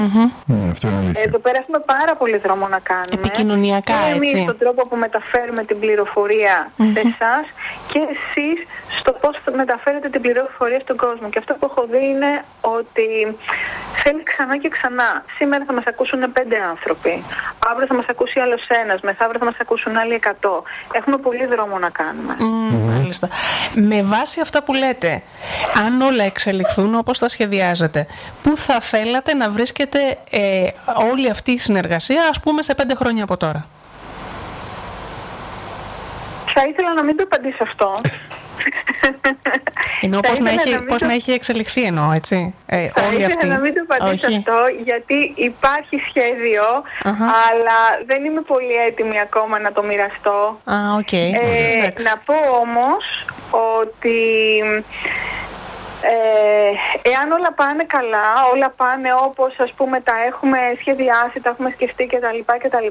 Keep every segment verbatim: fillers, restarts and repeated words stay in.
Mm-hmm. Mm, αυτό είναι αλήθεια. Εδώ πέρα έχουμε πάρα πολύ δρόμο να κάνουμε. Επικοινωνιακά, και εμείς έτσι. στον τρόπο που μεταφέρουμε την πληροφορία mm-hmm. σε εσάς και εσείς στο πώς μεταφέρετε την πληροφορία στον κόσμο. Και αυτό που έχω δει είναι ότι θέλει ξανά και ξανά. Σήμερα θα μας ακούσουν πέντε άνθρωποι. Αύριο θα μας ακούσει άλλος ένας. Μεθαύριο θα μας ακούσουν άλλοι εκατό. Έχουμε πολύ δρόμο να κάνουμε. Mm, μάλιστα. Με βάση αυτά που λέτε, αν όλα εξελιχθούν όπως τα σχεδιάζετε, πού θα θέλατε να βρίσκετε ε, όλη αυτή η συνεργασία, ας πούμε, σε πέντε χρόνια από τώρα? Θα ήθελα να μην το απαντήσω αυτό. Εννοώ πώς, να έχει, να πώς το... να έχει εξελιχθεί, εννοώ, έτσι. Ε, θα όλη ήθελα αυτή. να μην το απαντήσω Όχι. αυτό, γιατί υπάρχει σχέδιο, uh-huh. αλλά δεν είμαι πολύ έτοιμη ακόμα να το μοιραστώ. Ah, okay. ε, okay. Να πω όμως ότι ε, εάν όλα πάνε καλά, όλα πάνε όπως, ας πούμε, τα έχουμε σχεδιάσει, τα έχουμε σκεφτεί κτλ, κτλ,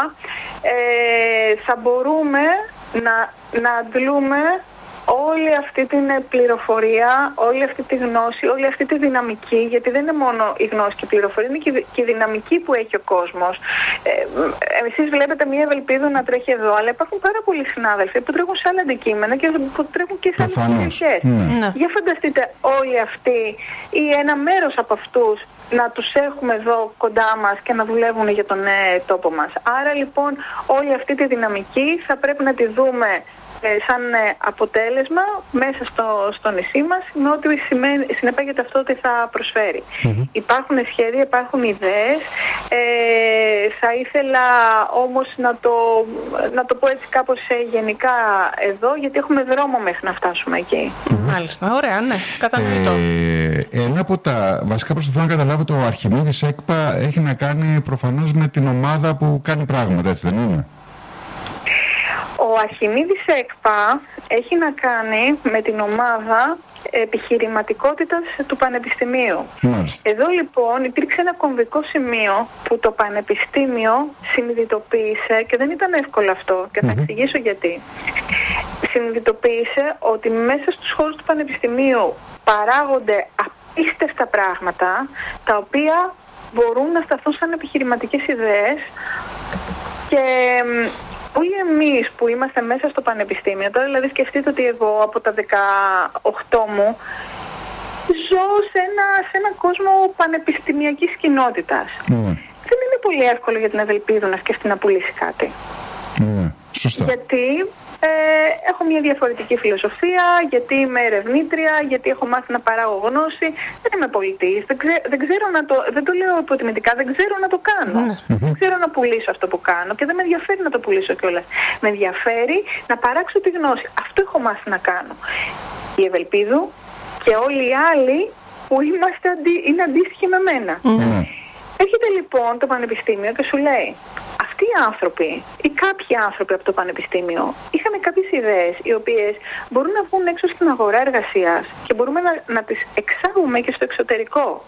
ε, θα μπορούμε να, να αντλούμε όλη αυτή την πληροφορία, όλη αυτή τη γνώση, όλη αυτή τη δυναμική, γιατί δεν είναι μόνο η γνώση και η πληροφορία, είναι και η δυναμική που έχει ο κόσμος. Ε, εσείς βλέπετε μια Ευελπίδου να τρέχει εδώ, αλλά υπάρχουν πάρα πολλοί συνάδελφοι που τρέχουν σε άλλα αντικείμενα και που τρέχουν και σε άλλες περιοχές. Mm. Για φανταστείτε όλοι αυτοί ή ένα μέρος από αυτούς να τους έχουμε εδώ κοντά μας και να δουλεύουν για τον ε, τόπο μας. Άρα λοιπόν όλη αυτή τη δυναμική θα πρέπει να τη δούμε ε, σαν ε, αποτέλεσμα μέσα στο, στο νησί μας, με ό,τι σημαίνει, συνεπάγεται αυτό ότι θα προσφέρει. Mm-hmm. Υπάρχουν σχέδια, υπάρχουν ιδέες. Ε, θα ήθελα όμως να το, να το πω έτσι κάπως ε, γενικά εδώ, γιατί έχουμε δρόμο μέχρι να φτάσουμε εκεί. Mm-hmm. Μάλιστα, ωραία, ναι, κατανοητό. Ε, ένα από τα βασικά προσπαθώ να καταλάβω, το Αρχιμίδης ΕΚΠΑ έχει να κάνει προφανώς με την ομάδα που κάνει πράγματα, έτσι δεν είναι? Ο Αρχιμίδης ΕΚΠΑ έχει να κάνει με την ομάδα επιχειρηματικότητας του Πανεπιστημίου. Μάλιστα. Εδώ λοιπόν υπήρξε ένα κομβικό σημείο που το Πανεπιστήμιο συνειδητοποίησε, και δεν ήταν εύκολο αυτό, και θα mm-hmm. εξηγήσω γιατί. Συνειδητοποίησε ότι μέσα στους χώρους του Πανεπιστημίου παράγονται απίστευτα πράγματα, τα οποία μπορούν να σταθούν σαν επιχειρηματικές ιδέες, και όλοι εμείς που είμαστε μέσα στο πανεπιστήμιο, τώρα δηλαδή σκεφτείτε ότι εγώ από τα δεκαοκτώ μου ζω σε ένα, σε ένα κόσμο πανεπιστημιακής κοινότητας. Mm. Δεν είναι πολύ εύκολο για την Ευελπίδου να σκεφτεί να πουλήσει κάτι. Mm. Σωστά. Γιατί ε, έχω μια διαφορετική φιλοσοφία, γιατί είμαι ερευνήτρια, γιατί έχω μάθει να παράγω γνώση. Δεν είμαι πολιτής, δεν, ξέ, δεν ξέρω να το, δεν το λέω υποτιμητικά, δεν ξέρω να το κάνω. Mm-hmm. Δεν ξέρω να πουλήσω αυτό που κάνω και δεν με ενδιαφέρει να το πουλήσω κιόλας. Με ενδιαφέρει να παράξω τη γνώση. Αυτό έχω μάθει να κάνω. Η Ευελπίδου και όλοι οι άλλοι που είμαστε αντι, είναι αντίστοιχοι με μένα. Mm-hmm. Έρχεται λοιπόν το Πανεπιστήμιο και σου λέει, αυτοί οι άνθρωποι ή κάποιοι άνθρωποι από το Πανεπιστήμιο είχαν κάποιες ιδέες οι οποίες μπορούν να βγουν έξω στην αγορά εργασίας και μπορούμε να, να τις εξάγουμε και στο εξωτερικό.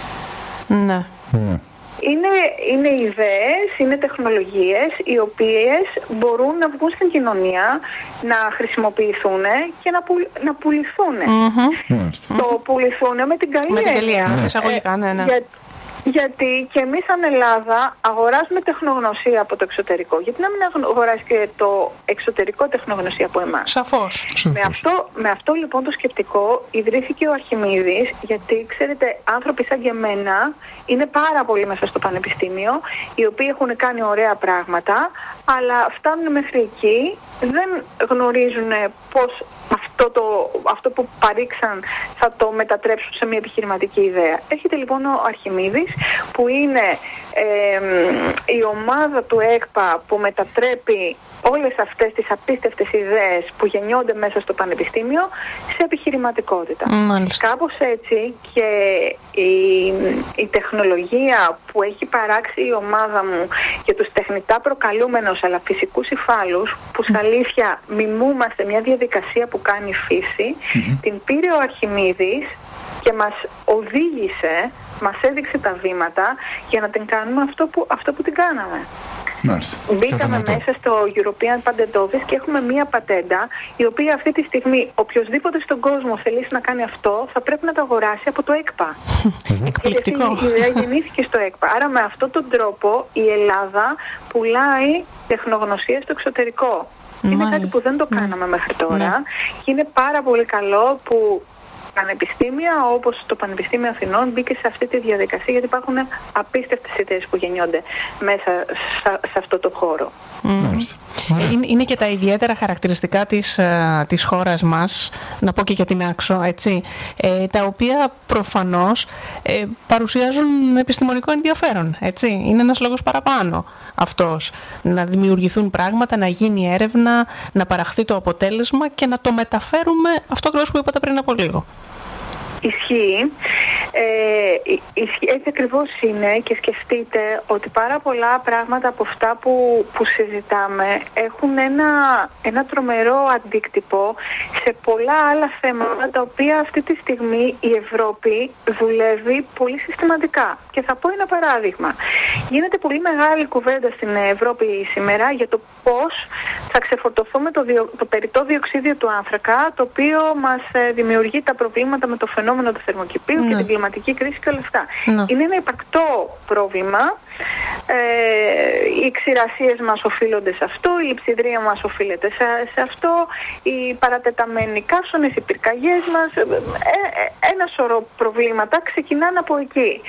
Ναι. Mm. Είναι, είναι ιδέες, είναι τεχνολογίες οι οποίες μπορούν να βγουν στην κοινωνία, να χρησιμοποιηθούν και να, πουλ, να πουληθούν. Mm-hmm. Mm-hmm. Το πουληθούν με την καλή έννοια. Με την καλή έννοια, εισαγωγικά, ναι, ναι. Για, γιατί και εμείς σαν Ελλάδα αγοράζουμε τεχνογνωσία από το εξωτερικό. Γιατί να μην αγοράσει και το εξωτερικό τεχνογνωσία από εμάς? Σαφώς. Με αυτό, με αυτό λοιπόν το σκεπτικό ιδρύθηκε ο Αρχιμίδης, γιατί ξέρετε, άνθρωποι σαν και εμένα είναι πάρα πολύ μέσα στο πανεπιστήμιο, οι οποίοι έχουν κάνει ωραία πράγματα, αλλά φτάνουν μέχρι εκεί, δεν γνωρίζουν πώς αυτό, το, αυτό που παρήξαν θα το μετατρέψουν σε μια επιχειρηματική ιδέα. Έρχεται λοιπόν ο Αρχιμίδης, που είναι ε, η ομάδα του ΕΚΠΑ που μετατρέπει όλες αυτές τις απίστευτες ιδέες που γεννιόνται μέσα στο πανεπιστήμιο σε επιχειρηματικότητα. Μάλιστα. Κάπως έτσι και η, η τεχνολογία που έχει παράξει η ομάδα μου για τους τεχνητά προκαλούμενους αλλά φυσικούς υφάλους, που στα αλήθεια μιμούμαστε μια διαδικασία που κάνει η φύση, mm-hmm. την πήρε ο Αρχιμίδης και μας οδήγησε, μας έδειξε τα βήματα για να την κάνουμε αυτό που, αυτό που την κάναμε. Μάλιστα. Μπήκαμε Κατανοητό. μέσα στο European Patent Office και έχουμε μία πατέντα η οποία αυτή τη στιγμή οποιοσδήποτε στον κόσμο θελήσει να κάνει αυτό θα πρέπει να το αγοράσει από το ΕΚΠΑ. Εκπληκτικό. Γιατί η ιδέα γεννήθηκε στο ΕΚΠΑ. Άρα με αυτόν τον τρόπο η Ελλάδα πουλάει τεχνογνωσία στο εξωτερικό. Είναι Μάλιστα. κάτι που δεν το κάναμε μέχρι τώρα και είναι πάρα πολύ καλό που πανεπιστήμια όπως το Πανεπιστήμιο Αθηνών μπήκε σε αυτή τη διαδικασία, γιατί υπάρχουν απίστευτες ιδέες που γεννιόνται μέσα σε αυτό το χώρο. Mm. Είναι, είναι και τα ιδιαίτερα χαρακτηριστικά της, ε, της χώρας μας, να πω και για την Άξο, έτσι, ε, τα οποία προφανώς ε, παρουσιάζουν επιστημονικό ενδιαφέρον, έτσι. Είναι ένας λόγος παραπάνω αυτός, να δημιουργηθούν πράγματα, να γίνει έρευνα, να παραχθεί το αποτέλεσμα και να το μεταφέρουμε, αυτό ακριβώς που είπατε πριν από λίγο. Ισχύει. Ε, ισχύει. Έτσι ακριβώς είναι και σκεφτείτε ότι πάρα πολλά πράγματα από αυτά που, που συζητάμε έχουν ένα, ένα τρομερό αντίκτυπο σε πολλά άλλα θέματα τα οποία αυτή τη στιγμή η Ευρώπη δουλεύει πολύ συστηματικά. Και θα πω ένα παράδειγμα. Γίνεται πολύ μεγάλη κουβέντα στην Ευρώπη σήμερα για το πώς θα ξεφορτωθούμε το, διο, το περιττό διοξίδιο του άνθρακα, το οποίο μας ε, δημιουργεί τα προβλήματα με το φαινόμενο του θερμοκηπίου, ναι, και την κλιματική κρίση και όλα αυτά. Ναι. Είναι ένα υπαρκτό πρόβλημα. Ε, οι ξηρασίες μας οφείλονται σε αυτό, η λειψιδρία μας οφείλεται σε, σε αυτό, οι παρατεταμένοι καύσονες, οι πυρκαγιές μας, ε, ε, ένα σωρό προβλήματα ξεκινάνε από εκεί.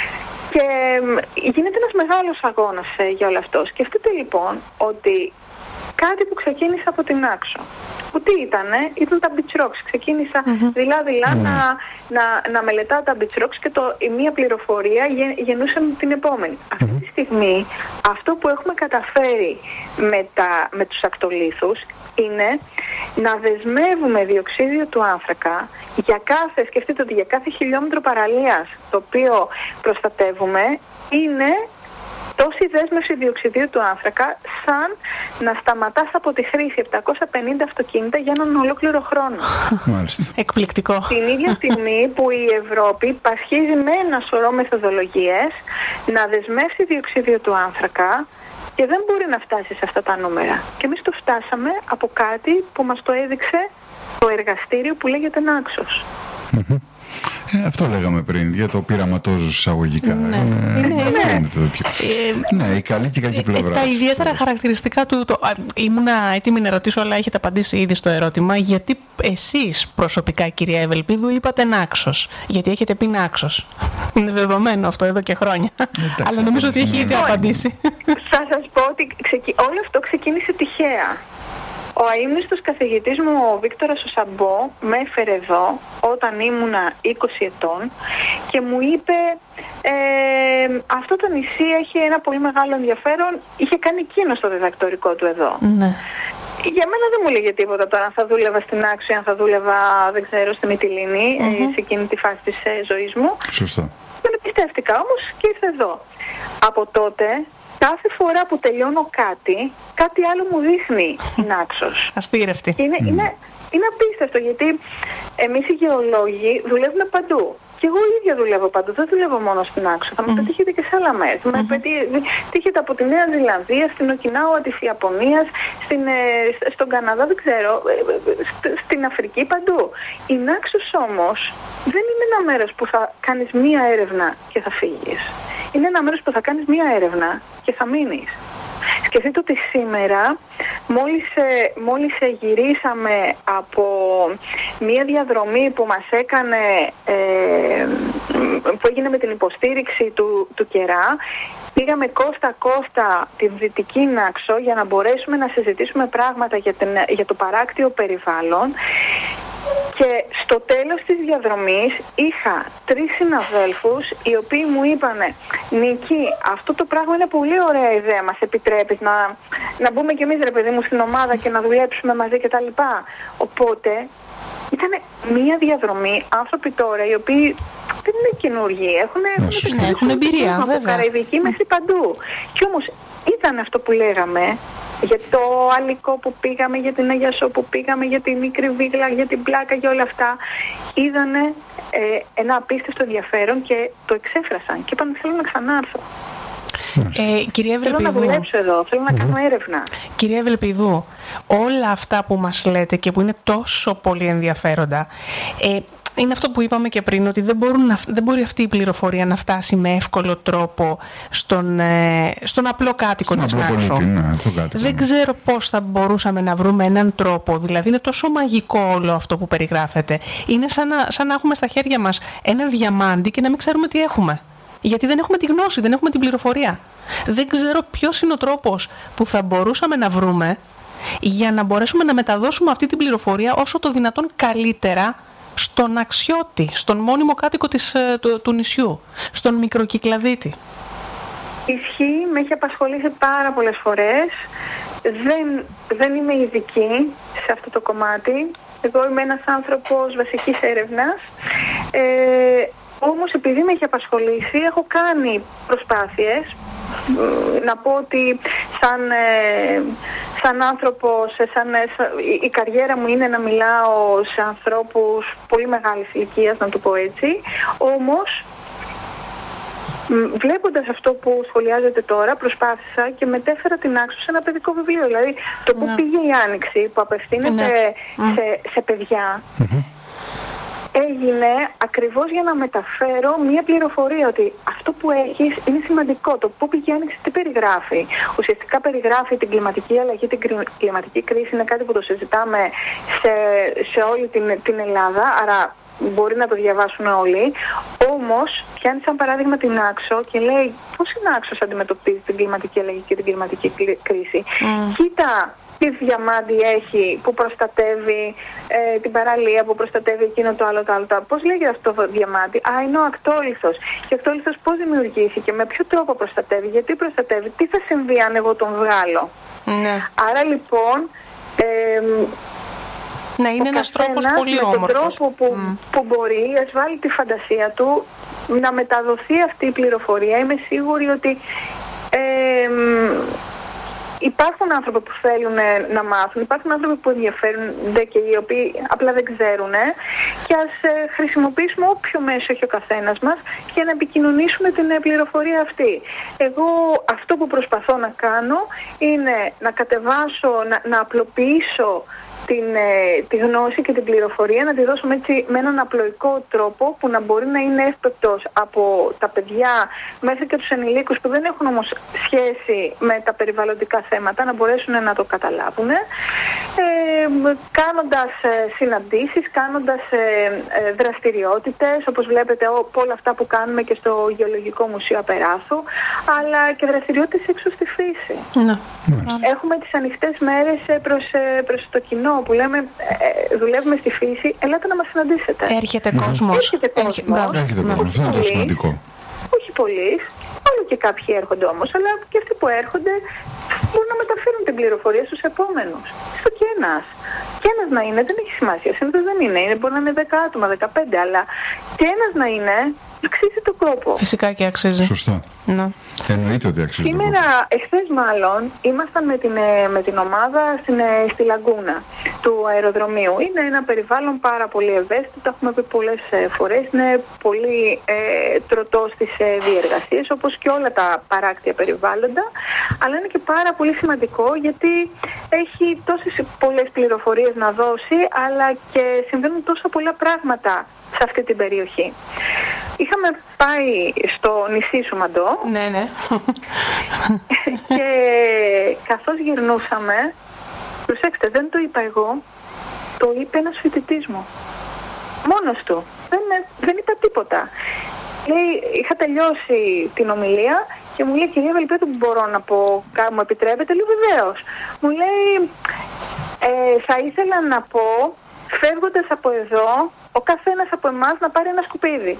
Και γίνεται ένας μεγάλος αγώνας ε, για όλο αυτό. Σκεφτείτε λοιπόν ότι κάτι που ξεκίνησε από την Άξο, που τι ήτανε, ήταν τα beach rocks. Ξεκίνησα mm-hmm. δειλά-δειλά mm-hmm. να, να, να μελετάω τα beach rocks και το, η μία πληροφορία γεν, γεννούσε την επόμενη. Mm-hmm. Αυτή τη στιγμή αυτό που έχουμε καταφέρει με, τα, με τους ακτολίθους είναι να δεσμεύουμε διοξίδιο του άνθρακα για κάθε, σκεφτείτε ότι για κάθε χιλιόμετρο παραλίας το οποίο προστατεύουμε είναι τόση δέσμευση διοξιδίου του άνθρακα σαν να σταματάς από τη χρήση επτακόσια πενήντα αυτοκίνητα για έναν ολόκληρο χρόνο. Μάλιστα. Εκπληκτικό. Την ίδια στιγμή που η Ευρώπη πασχίζει με ένα σωρό μεθοδολογίες να δεσμεύσει διοξίδιο του άνθρακα και δεν μπορεί να φτάσει σε αυτά τα νούμερα. Και εμείς το φτάσαμε από κάτι που μας το έδειξε το εργαστήριο που λέγεται Νάξος. Mm-hmm. Ε, αυτό λέγαμε πριν, για το πειραματόζω εισαγωγικά. Ναι, ε, ναι, ναι. Είναι το ε, ναι, η καλή και η κακή ε, πλευρά. Τα ιδιαίτερα ξέρω. χαρακτηριστικά του... Το, α, ήμουνα έτοιμη να ρωτήσω, αλλά έχετε απαντήσει ήδη στο ερώτημα. Γιατί εσείς προσωπικά, κυρία Ευελπίδου, είπατε Νάξος? Γιατί έχετε πει Νάξος. Είναι δεδομένο αυτό εδώ και χρόνια. Εντάξει, αλλά νομίζω ότι έχει ήδη απαντήσει. Θα σας πω ότι ξεκι... όλο αυτό ξεκίνησε τυχαία. Ο αείμνηστος καθηγητής μου, ο Βίκτορας ο Σαμπό, με έφερε εδώ όταν ήμουνα είκοσι ετών και μου είπε ε, αυτό το νησί έχει ένα πολύ μεγάλο ενδιαφέρον, είχε κάνει εκείνο στο διδακτορικό του εδώ. Ναι. Για μένα δεν μου λέγε τίποτα τώρα αν θα δούλευα στην Άξο ή αν θα δούλευα, δεν ξέρω, στη Μυτιλήνη, mm-hmm. σε εκείνη τη φάση της ε, ζωής μου. Σωστά. Δεν εμπιστεύτηκα όμως και ήρθε εδώ. Από τότε... Κάθε φορά που τελειώνω κάτι, κάτι άλλο μου δείχνει η Νάξος. Αστήρευτη. Είναι, mm. είναι, είναι απίστευτο, γιατί εμείς οι γεωλόγοι δουλεύουμε παντού. Και εγώ ίδια δουλεύω παντού, δεν δουλεύω μόνο στην Άξο. Θα με mm. πετύχετε και σε άλλα μέρη. Mm-hmm. Με πετύχετε από τη Νέα Ζηλανδία, στην Οκινάουα της Ιαπωνίας, στην, ε, στον Καναδά, δεν ξέρω, ε, στην Αφρική, παντού. Η Νάξος όμως δεν είναι ένα μέρος που θα κάνεις μία έρευνα και θα φύγεις. Είναι ένα μέρος που θα κάνεις μία έρευνα και θα μείνεις. Σκεφτείτε ότι σήμερα μόλις, μόλις γυρίσαμε από μία διαδρομή που μας έκανε, ε, που έγινε με την υποστήριξη του, του Κερά, πήγαμε κόστα-κόστα την Δυτική Νάξο για να μπορέσουμε να συζητήσουμε πράγματα για, την, για το παράκτιο περιβάλλον. Και στο τέλος της διαδρομής είχα τρεις συναδέλφους οι οποίοι μου είπανε «Νίκη, αυτό το πράγμα είναι πολύ ωραία ιδέα, μας επιτρέπεις να, να μπούμε κι εμείς ρε παιδί μου στην ομάδα και να δουλέψουμε μαζί κτλ». Οπότε ήταν μία διαδρομή, άνθρωποι τώρα οι οποίοι δεν είναι καινούργοι, έχουν, έχουν, ναι, έχουν εμπειρία από Καραϊβική μέχρι παντού. Και όμως ήταν αυτό που λέγαμε, για το Αλικό που πήγαμε, για την Αγία Σό που πήγαμε, για τη Μικρή Βίγλα, για την Πλάκα, για όλα αυτά. Είδανε ε, ένα απίστευτο ενδιαφέρον και το εξέφρασαν και είπαν θέλω να ξανάρθω. Ε, κυρία Θέλω να δουλέψω εδώ, θέλω να κάνω έρευνα. Κυρία Ευλεπηδού, όλα αυτά που μας λέτε και που είναι τόσο πολύ ενδιαφέροντα, ε, είναι αυτό που είπαμε και πριν, ότι δεν, μπορούν να, δεν μπορεί αυτή η πληροφορία να φτάσει με εύκολο τρόπο στον, ε, στον απλό κάτοικο της Νάξου. Ναι, δεν ξέρω πώς θα μπορούσαμε να βρούμε έναν τρόπο, δηλαδή είναι τόσο μαγικό όλο αυτό που περιγράφεται. Είναι σαν να, σαν να έχουμε στα χέρια μας ένα διαμάντι και να μην ξέρουμε τι έχουμε. Γιατί δεν έχουμε τη γνώση, δεν έχουμε την πληροφορία. Δεν ξέρω ποιος είναι ο τρόπος που θα μπορούσαμε να βρούμε για να μπορέσουμε να μεταδώσουμε αυτή την πληροφορία όσο το δυνατόν καλύτερα στον αξιώτη, στον μόνιμο κάτοικο της, του, του νησιού, στον μικροκυκλαδίτη. Ισχύει, με έχει απασχολήσει πάρα πολλές φορές. Δεν, δεν είμαι ειδική σε αυτό το κομμάτι. Εγώ είμαι ένας άνθρωπος βασικής έρευνας. Ε, όμως επειδή με έχει απασχολήσει, έχω κάνει προσπάθειες. Να πω ότι σαν, ε, σαν άνθρωπος, σαν, σαν, η καριέρα μου είναι να μιλάω σε ανθρώπους πολύ μεγάλης ηλικίας, να το πω έτσι. Όμως, βλέποντας αυτό που σχολιάζεται τώρα, προσπάθησα και μετέφερα την Νάξο σε ένα παιδικό βιβλίο. Δηλαδή, το που ναι. πήγε η Άνοιξη, που απευθύνεται ναι. σε, σε παιδιά, mm-hmm. έγινε ακριβώς για να μεταφέρω μία πληροφορία ότι αυτό που έχεις είναι σημαντικό. Το πού πήγε η Άνοιξη τι περιγράφει. Ουσιαστικά περιγράφει την κλιματική αλλαγή, την κλιματική κρίση. Είναι κάτι που το συζητάμε σε, σε όλη την, την Ελλάδα, άρα μπορεί να το διαβάσουν όλοι. Όμως πιάνει σαν παράδειγμα την Νάξο και λέει πώς η Νάξος αντιμετωπίζει την κλιματική αλλαγή και την κλιματική κρίση. Mm. Κοίτα τι διαμάντι έχει που προστατεύει ε, την παραλία, που προστατεύει εκείνο το άλλο το άλλο. Πώς λέγεται αυτό το διαμάντι? Α, είναι ο ακτόλιθος. Και ο ακτόλιθος πώς δημιουργήθηκε, με ποιο τρόπο προστατεύει, γιατί προστατεύει, τι θα συμβεί αν εγώ τον βγάλω. Ναι. Άρα λοιπόν... Ε, ναι, είναι ένας τρόπος πολύ όμορφος. Με τον τρόπο που, mm. που μπορεί, ας βάλει τη φαντασία του να μεταδοθεί αυτή η πληροφορία. Είμαι σίγουρη ότι ε, υπάρχουν άνθρωποι που θέλουν να μάθουν, υπάρχουν άνθρωποι που ενδιαφέρονται και οι οποίοι απλά δεν ξέρουν, και ας ε, χρησιμοποιήσουμε όποιο μέσο έχει ο καθένας μας για να επικοινωνήσουμε την πληροφορία αυτή. Εγώ αυτό που προσπαθώ να κάνω είναι να κατεβάσω, να, να απλοποιήσω Την, ε, τη γνώση και την πληροφορία, να τη δώσουμε έτσι με έναν απλοϊκό τρόπο που να μπορεί να είναι εύπεπτος από τα παιδιά μέχρι και τους ενηλίκους που δεν έχουν όμως σχέση με τα περιβαλλοντικά θέματα, να μπορέσουν να το καταλάβουν, ε, κάνοντας ε, συναντήσεις, κάνοντας ε, ε, δραστηριότητες, όπως βλέπετε ό, όλα αυτά που κάνουμε και στο Γεωλογικό Μουσείο Απεράθου, αλλά και δραστηριότητες έξω στη φύση. Ναι. Έχουμε τις ανοιχτές μέρες προς, προς το κοινό, που λέμε ε, δουλεύουμε στη φύση, ελάτε να μας συναντήσετε. Έρχεται mm. κόσμος. Έρχεται κόσμος. Έρχεται κόσμος. Αυτό είναι το σημαντικό. Όχι πολλοί, όλο και κάποιοι έρχονται όμως, αλλά και αυτοί που έρχονται μπορούν να μεταφέρουν την πληροφορία στους επόμενους. Στο και ένας. Και ένας να είναι, δεν έχει σημασία. Συνήθως δεν είναι. είναι. Μπορεί να είναι δέκα άτομα, δεκαπέντε, αλλά και ένας να είναι, αξίζει το κόπο. Φυσικά και αξίζει. Σωστά. Ναι. Εννοείται ότι αξίζει. Σήμερα, εχθές μάλλον, ήμασταν με την, με την ομάδα στην, στη Λαγκούνα του αεροδρομίου. Είναι ένα περιβάλλον πάρα πολύ ευαίσθητο, το έχουμε πει πολλές φορές. Είναι πολύ ε, τροτό στις ε, διεργασίες, όπως και όλα τα παράκτια περιβάλλοντα. Αλλά είναι και πάρα πολύ σημαντικό γιατί έχει τόσες πολλές πληροφορίες να δώσει, αλλά και συμβαίνουν τόσα πολλά πράγματα σε αυτή την περιοχή. Είχαμε πάει στο νησί Σουμαντό. Ναι, ναι. Και καθώς γυρνούσαμε, προσέξτε, δεν το είπα εγώ, το είπε ένας φοιτητής μου. Μόνος του. Δεν, δεν είπα τίποτα. Λέει, είχα τελειώσει την ομιλία και μου λέει, κυρία Ευλεπηδού, μπορώ να πω, μου επιτρέπετε? Λέει, βεβαίως. Μου λέει, ε, θα ήθελα να πω, φεύγοντας από εδώ, ο καθένας από εμάς να πάρει ένα σκουπίδι.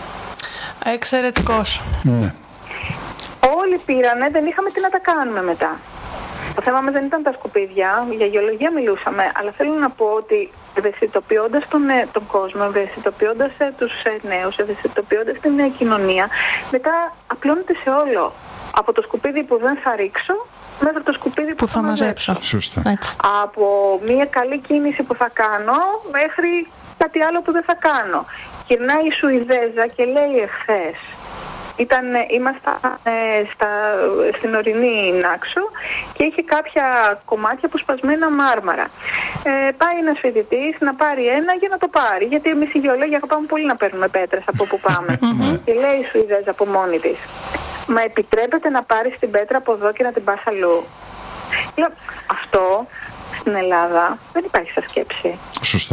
Εξαιρετικός. Ναι. Όλοι πήρανε, δεν είχαμε τι να τα κάνουμε μετά. Το θέμα μας δεν ήταν τα σκουπίδια, για γεωλογία μιλούσαμε, αλλά θέλω να πω ότι ευαισθητοποιώντας τον, τον κόσμο, ευαισθητοποιώντας τους νέους, ευαισθητοποιώντας την ε, κοινωνία, μετά απλώνεται σε όλο. Από το σκουπίδι που δεν θα ρίξω, μέχρι το σκουπίδι που, που θα μαζέψω. Σωστά. Έτσι. Από μια καλή κίνηση που θα κάνω, μέχρι κάτι άλλο που δεν θα κάνω. Γυρνάει η Σουηδέζα και λέει εχθές, Ήταν, ήμασταν ε, στα, στην ορεινή Νάξο και είχε κάποια κομμάτια αποσπασμένα μάρμαρα. Ε, πάει ένας φοιτητής να πάρει ένα για να το πάρει, γιατί εμείς οι γεωλόγοι αγαπάμε πολύ να παίρνουμε πέτρες από όπου πάμε. Και λέει η Σουηδέζα από μόνη της, μα επιτρέπεται να πάρεις την πέτρα από εδώ και να την πας αλλού? Λέω, αυτό στην Ελλάδα δεν υπάρχει σαν σκέψη. Σωστά.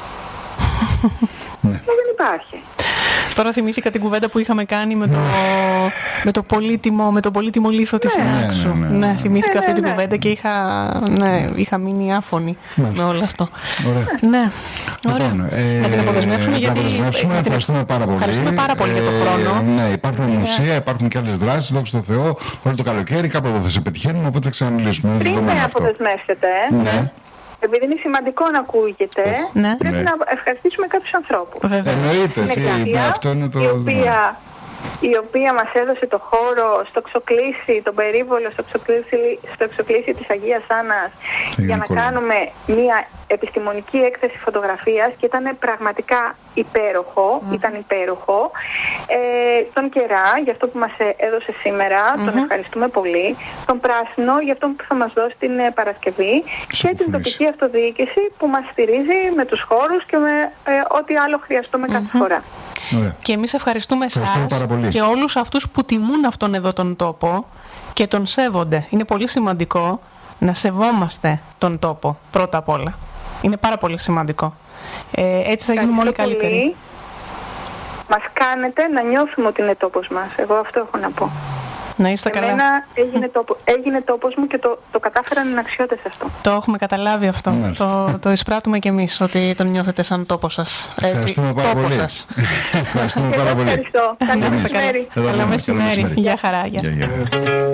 Ναι. Δεν υπάρχει. Τώρα θυμήθηκα την κουβέντα που είχαμε κάνει με το, με το, πολύτιμο, με το πολύτιμο λίθο της Ναι, Νάξου. ναι, ναι, Ναι, ναι. θυμήθηκα Ναι, αυτή ναι, την ναι. κουβέντα και είχα, ναι, είχα μείνει άφωνη Μάλιστα. με όλο αυτό. Ωραία. Ναι, ωραία. Λοιπόν, ε, να την αποδεσμεύσουμε να την γιατί... αποδεσμεύσουμε. να την- Ευχαριστούμε πάρα πολύ. Ευχαριστούμε πάρα πολύ για το χρόνο. Ε, ναι, υπάρχουν μουσεία, υπάρχουν και άλλες δράσεις, δόξα τω Θεώ, όλο το καλοκαίρι, κάπου εδώ θα σε πετυχαίνουμε, οπότε θα ξαναμιλήσουμε. Πριν Δεν με είναι αυτό. αποδεσμεύσετε, Ναι. επειδή είναι σημαντικό να ακούγεται, Ναι. πρέπει Ναι. να ευχαριστήσουμε κάποιους ανθρώπους. Βέβαια. Εννοείται, Είναι εσύ, Κάτια, αυτό είναι το... η οποία, η οποία μας έδωσε το χώρο στο Ξοκλήσι, τον περίβολο στο Ξοκλήσι, στο Ξοκλήσι της Αγίας Άννας, για να Νικόλα. κάνουμε μια επιστημονική έκθεση φωτογραφίας και ήταν πραγματικά υπέροχο, ήταν υπέροχο. Ε, τον Κερά, για αυτό που μας ε, έδωσε σήμερα, τον ευχαριστούμε πολύ. Τον Πράσινο, για αυτό που θα μας δώσει την ε, Παρασκευή. Και την Συμφωνείς. τοπική αυτοδιοίκηση που μας στηρίζει με τους χώρους και με ε, ό,τι άλλο χρειαστούμε κάθε φορά. Ωραία. Και εμείς ευχαριστούμε Ευχαριστούμε εσάς πάρα πολύ. και όλους αυτούς που τιμούν αυτόν εδώ τον τόπο και τον σέβονται. Είναι πολύ σημαντικό να σεβόμαστε τον τόπο πρώτα απ' όλα. Είναι πάρα πολύ σημαντικό. Ε, έτσι θα γίνουμε όλοι Ευχαριστώ καλύτεροι. πολύ. Μας κάνετε να νιώθουμε ότι είναι τόπος μας. Εγώ αυτό έχω να πω. Να είστε καλά. Εμένα έγινε, τόπο, έγινε τόπος μου και το, το κατάφεραν οι ναξιώτες αυτό. Το έχουμε καταλάβει αυτό. Μάλιστα. Το, το εισπράττουμε κι εμείς ότι τον νιώθετε σαν τόπο σας. Έτσι, Ευχαριστούμε πάρα τόπο πολύ. σας. Ευχαριστούμε πάρα πολύ. Ευχαριστώ. Καλό Να είστε καλά. μεσημέρι. Εδώ Καλό πάμε. μεσημέρι. Γεια χαρά. Γεια. Γεια, γεια.